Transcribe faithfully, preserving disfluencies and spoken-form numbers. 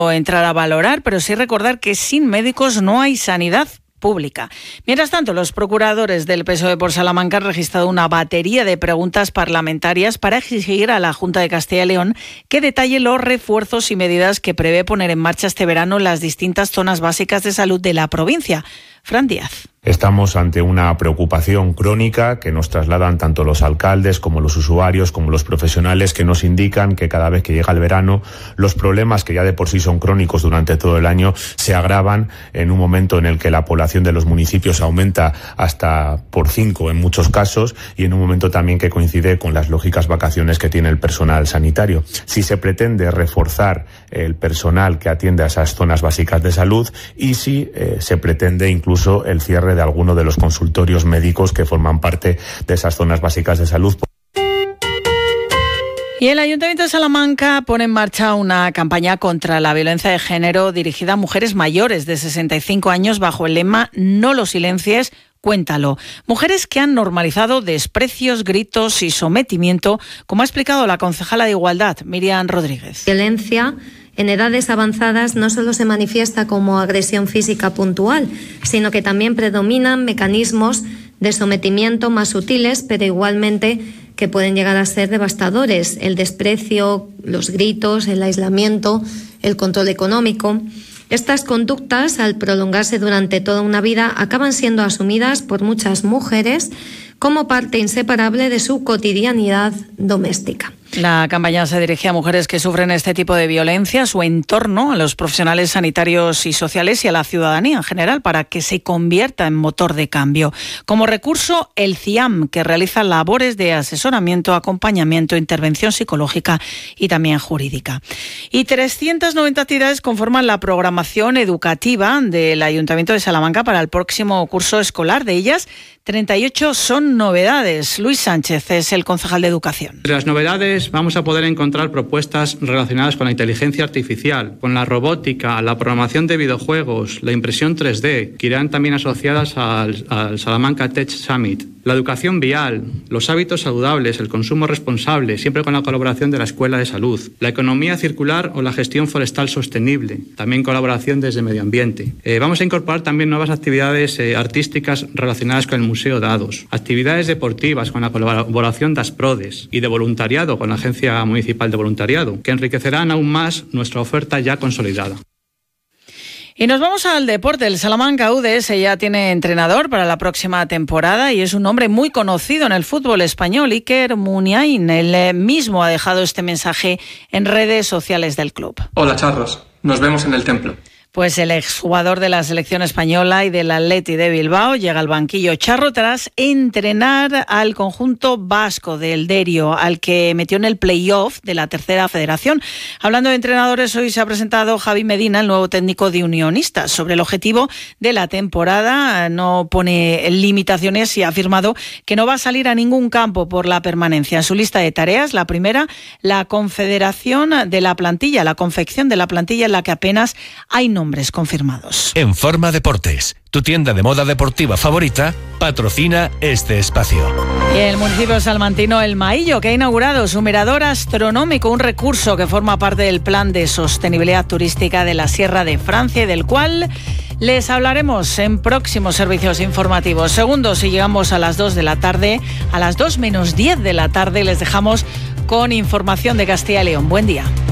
entrar a valorar, pero sí recordar que sin médicos no hay sanidad pública. Mientras tanto, los procuradores del P S O E por Salamanca han registrado una batería de preguntas parlamentarias para exigir a la Junta de Castilla y León que detalle los refuerzos y medidas que prevé poner en marcha este verano en las distintas zonas básicas de salud de la provincia. Fran Díaz. Estamos ante una preocupación crónica que nos trasladan tanto los alcaldes como los usuarios, como los profesionales, que nos indican que cada vez que llega el verano, los problemas que ya de por sí son crónicos durante todo el año se agravan en un momento en el que la población de los municipios aumenta hasta por cinco en muchos casos y en un momento también que coincide con las lógicas vacaciones que tiene el personal sanitario. Si se pretende reforzar el personal que atiende a esas zonas básicas de salud y si eh, se pretende incluso el cierre de alguno de los consultorios médicos que forman parte de esas zonas básicas de salud. Y el Ayuntamiento de Salamanca pone en marcha una campaña contra la violencia de género dirigida a mujeres mayores de sesenta y cinco años bajo el lema "No lo silencies, cuéntalo". Mujeres que han normalizado desprecios, gritos y sometimiento, como ha explicado la concejala de Igualdad, Miriam Rodríguez. Violencia en edades avanzadas no solo se manifiesta como agresión física puntual, sino que también predominan mecanismos de sometimiento más sutiles, pero igualmente que pueden llegar a ser devastadores: el desprecio, los gritos, el aislamiento, el control económico. Estas conductas, al prolongarse durante toda una vida, acaban siendo asumidas por muchas mujeres como parte inseparable de su cotidianidad doméstica. La campaña se dirige a mujeres que sufren este tipo de violencia, a su entorno, a los profesionales sanitarios y sociales y a la ciudadanía en general, para que se convierta en motor de cambio. Como recurso, el C I A M, que realiza labores de asesoramiento, acompañamiento, intervención psicológica y también jurídica. Y trescientas noventa actividades conforman la programación educativa del Ayuntamiento de Salamanca para el próximo curso escolar. De ellas, treinta y ocho son novedades. Luis Sánchez es el concejal de Educación. Entre las novedades vamos a poder encontrar propuestas relacionadas con la inteligencia artificial, con la robótica, la programación de videojuegos, la impresión tres D, que irán también asociadas al, al Salamanca Tech Summit. La educación vial, los hábitos saludables, el consumo responsable, siempre con la colaboración de la Escuela de Salud, la economía circular o la gestión forestal sostenible, también colaboración desde Medio Ambiente. Eh, vamos a incorporar también nuevas actividades eh, artísticas relacionadas con el Museo Dados, actividades deportivas con la colaboración de Asprodes y de voluntariado con la Agencia Municipal de Voluntariado, que enriquecerán aún más nuestra oferta ya consolidada. Y nos vamos al deporte. El Salamanca U D S ya tiene entrenador para la próxima temporada y es un hombre muy conocido en el fútbol español, Iker Muniain. Él mismo ha dejado este mensaje en redes sociales del club. Hola, charros. Nos vemos en el templo. Pues el exjugador de la selección española y del Athletic de Bilbao llega al banquillo charro tras entrenar al conjunto vasco del Derio, al que metió en el playoff de la tercera federación. Hablando de entrenadores, hoy se ha presentado Javi Medina, el nuevo técnico de Unionistas. Sobre el objetivo de la temporada no pone limitaciones y ha afirmado que no va a salir a ningún campo por la permanencia. En su lista de tareas, la primera, la confederación de la plantilla, la confección de la plantilla en la que apenas hay nombres nombres confirmados. En Forma Deportes, tu tienda de moda deportiva favorita, patrocina este espacio. Y el municipio salmantino El Maillo, que ha inaugurado su mirador astronómico, un recurso que forma parte del plan de sostenibilidad turística de la Sierra de Francia y del cual les hablaremos en próximos servicios informativos. Segundos, si llegamos a las dos de la tarde, a las dos menos diez de la tarde les dejamos con información de Castilla y León. Buen día.